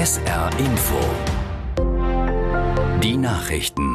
SR Info. Die Nachrichten.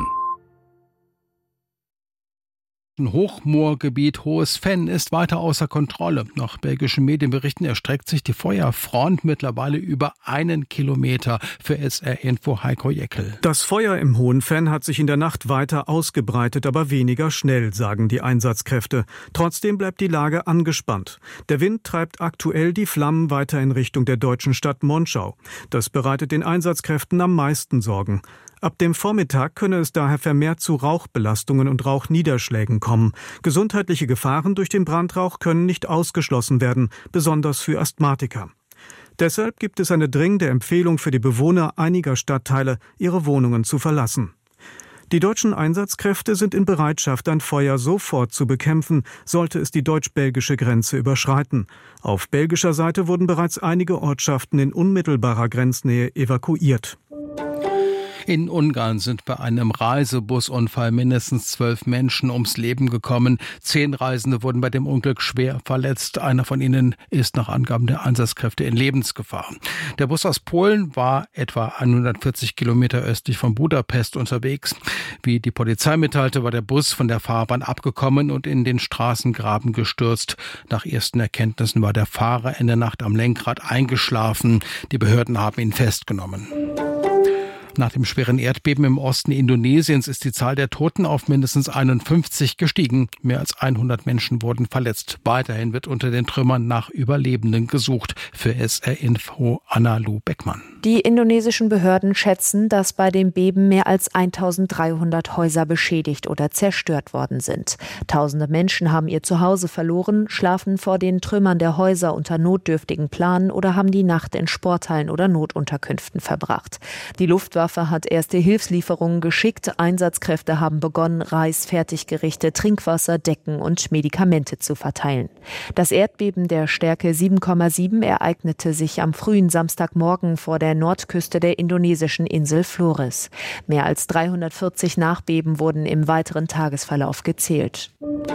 Hochmoorgebiet Hohes Venn ist weiter außer Kontrolle. Nach belgischen Medienberichten erstreckt sich die Feuerfront mittlerweile über 1 Kilometer. Für SR Info Heiko Jeckel. Das Feuer im Hohen Venn hat sich in der Nacht weiter ausgebreitet, aber weniger schnell, sagen die Einsatzkräfte. Trotzdem bleibt die Lage angespannt. Der Wind treibt aktuell die Flammen weiter in Richtung der deutschen Stadt Monschau. Das bereitet den Einsatzkräften am meisten Sorgen. Ab dem Vormittag könne es daher vermehrt zu Rauchbelastungen und Rauchniederschlägen kommen. Gesundheitliche Gefahren durch den Brandrauch können nicht ausgeschlossen werden, besonders für Asthmatiker. Deshalb gibt es eine dringende Empfehlung für die Bewohner einiger Stadtteile, ihre Wohnungen zu verlassen. Die deutschen Einsatzkräfte sind in Bereitschaft, ein Feuer sofort zu bekämpfen, sollte es die deutsch-belgische Grenze überschreiten. Auf belgischer Seite wurden bereits einige Ortschaften in unmittelbarer Grenznähe evakuiert. In Ungarn sind bei einem Reisebusunfall mindestens 12 Menschen ums Leben gekommen. 10 Reisende wurden bei dem Unglück schwer verletzt. Einer von ihnen ist nach Angaben der Einsatzkräfte in Lebensgefahr. Der Bus aus Polen war etwa 140 Kilometer östlich von Budapest unterwegs. Wie die Polizei mitteilte, war der Bus von der Fahrbahn abgekommen und in den Straßengraben gestürzt. Nach ersten Erkenntnissen war der Fahrer in der Nacht am Lenkrad eingeschlafen. Die Behörden haben ihn festgenommen. Nach dem schweren Erdbeben im Osten Indonesiens ist die Zahl der Toten auf mindestens 51 gestiegen. Mehr als 100 Menschen wurden verletzt. Weiterhin wird unter den Trümmern nach Überlebenden gesucht. Für SR Info Anna-Lu Beckmann. Die indonesischen Behörden schätzen, dass bei dem Beben mehr als 1300 Häuser beschädigt oder zerstört worden sind. Tausende Menschen haben ihr Zuhause verloren, schlafen vor den Trümmern der Häuser unter notdürftigen Planen oder haben die Nacht in Sporthallen oder Notunterkünften verbracht. Die Luftwaffe hat erste Hilfslieferungen geschickt. Einsatzkräfte haben begonnen, Reis, Fertiggerichte, Trinkwasser, Decken und Medikamente zu verteilen. Das Erdbeben der Stärke 7,7 ereignete sich am frühen Samstagmorgen vor der Nordküste der indonesischen Insel Flores. Mehr als 340 Nachbeben wurden im weiteren Tagesverlauf gezählt.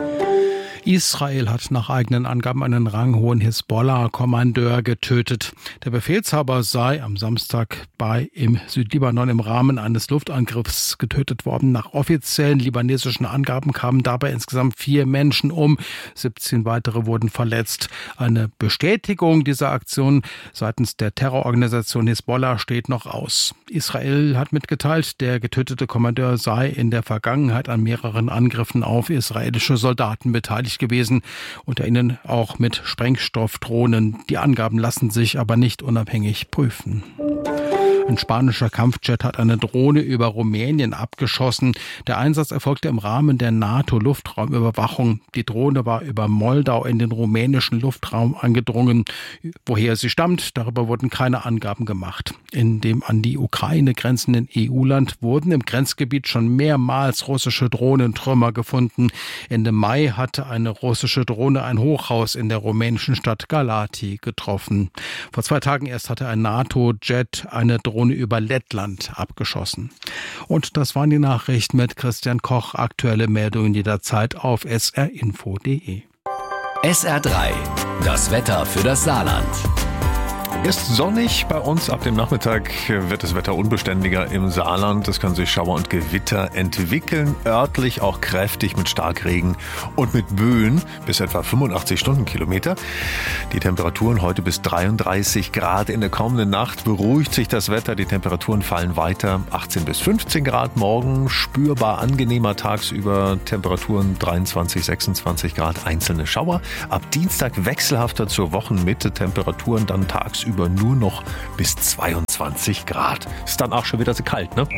Israel hat nach eigenen Angaben einen ranghohen Hisbollah-Kommandeur getötet. Der Befehlshaber sei am Samstag im Südlibanon im Rahmen eines Luftangriffs getötet worden. Nach offiziellen libanesischen Angaben kamen dabei insgesamt 4 Menschen um. 17 weitere wurden verletzt. Eine Bestätigung dieser Aktion seitens der Terrororganisation Hisbollah steht noch aus. Israel hat mitgeteilt, der getötete Kommandeur sei in der Vergangenheit an mehreren Angriffen auf israelische Soldaten beteiligt gewesen, unter ihnen auch mit Sprengstoffdrohnen. Die Angaben lassen sich aber nicht unabhängig prüfen. Ein spanischer Kampfjet hat eine Drohne über Rumänien abgeschossen. Der Einsatz erfolgte im Rahmen der NATO-Luftraumüberwachung. Die Drohne war über Moldau in den rumänischen Luftraum eingedrungen. Woher sie stammt, darüber wurden keine Angaben gemacht. In dem an die Ukraine grenzenden EU-Land wurden im Grenzgebiet schon mehrmals russische Drohnentrümmer gefunden. Ende Mai hatte eine russische Drohne ein Hochhaus in der rumänischen Stadt Galati getroffen. Vor 2 Tagen erst hatte ein NATO-Jet eine Drohne über Lettland abgeschossen. Und das waren die Nachrichten mit Christian Koch. Aktuelle Meldungen jederzeit auf srinfo.de. SR3, das Wetter für das Saarland. Ist sonnig bei uns. Ab dem Nachmittag wird das Wetter unbeständiger im Saarland. Es können sich Schauer und Gewitter entwickeln. Örtlich auch kräftig mit Starkregen und mit Böen bis etwa 85 Stundenkilometer. Die Temperaturen heute bis 33 Grad. In der kommenden Nacht beruhigt sich das Wetter. Die Temperaturen fallen weiter. 18 bis 15 Grad morgen. Spürbar angenehmer tagsüber. Temperaturen 23, 26 Grad. Einzelne Schauer. Ab Dienstag wechselhafter zur Wochenmitte. Temperaturen dann tagsüber nur noch bis 22 Grad. Ist dann auch schon wieder so kalt, ne?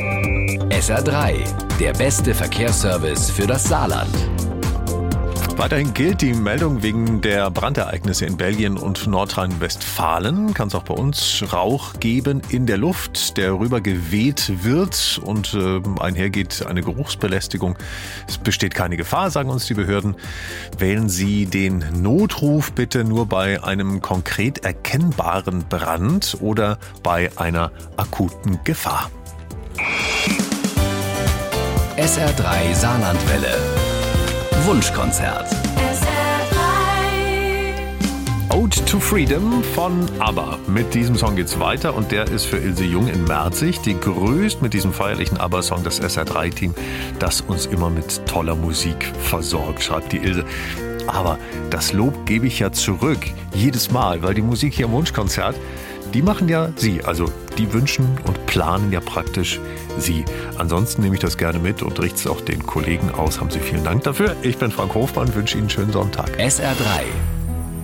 SR3, der beste Verkehrsservice für das Saarland. Weiterhin gilt die Meldung wegen der Brandereignisse in Belgien und Nordrhein-Westfalen. Kann es auch bei uns Rauch geben in der Luft, der rüber geweht wird und einhergeht eine Geruchsbelästigung. Es besteht keine Gefahr, sagen uns die Behörden. Wählen Sie den Notruf bitte nur bei einem konkret erkennbaren Brand oder bei einer akuten Gefahr. SR3 Saarlandwelle. Wunschkonzert. SR3. Ode to Freedom von ABBA. Mit diesem Song geht's weiter und der ist für Ilse Jung in Merzig. Die grüßt mit diesem feierlichen ABBA-Song das SR3-Team, das uns immer mit toller Musik versorgt, schreibt die Ilse. Aber das Lob gebe ich ja zurück, jedes Mal, weil die Musik hier im Wunschkonzert, die machen ja Sie, also die wünschen und planen ja praktisch Sie. Ansonsten nehme ich das gerne mit und richte es auch den Kollegen aus. Haben Sie vielen Dank dafür. Ich bin Frank Hofmann, wünsche Ihnen einen schönen Sonntag. SR3